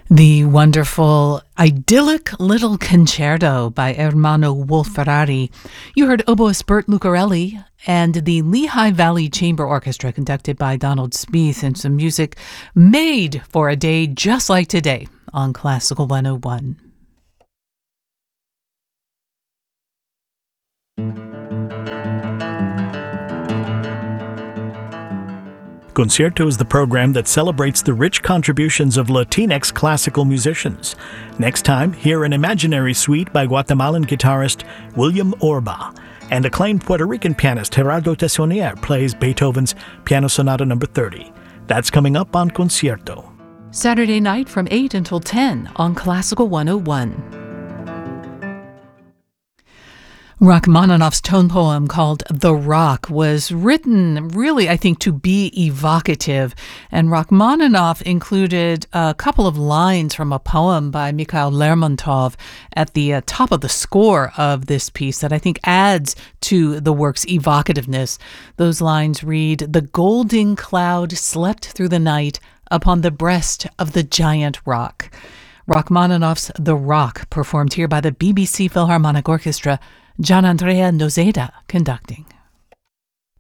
The wonderful idyllic little concerto by Ermanno Wolf-Ferrari. You heard oboist Bert Lucarelli and the Lehigh Valley Chamber Orchestra conducted by Donald Spieth, and some music made for a day just like today on Classical 101. Concierto is the program that celebrates the rich contributions of Latinx classical musicians. Next time, hear an imaginary suite by Guatemalan guitarist William Orba, and acclaimed Puerto Rican pianist Gerardo Tessonier plays Beethoven's Piano Sonata No. 30. That's coming up on Concierto. Saturday night from 8 until 10 on Classical 101. Rachmaninoff's tone poem called The Rock was written really, I think, to be evocative, and Rachmaninoff included a couple of lines from a poem by Mikhail Lermontov at the top of the score of this piece that I think adds to the work's evocativeness. Those lines read, "The golden cloud slept through the night upon the breast of the giant rock." Rachmaninoff's The Rock, performed here by the BBC Philharmonic Orchestra, Gianandrea Nozeda conducting.